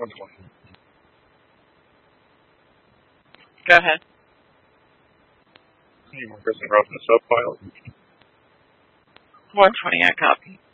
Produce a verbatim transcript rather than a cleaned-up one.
Go ahead. Any more Kristen Rosen subfiles? one twenty, I copy.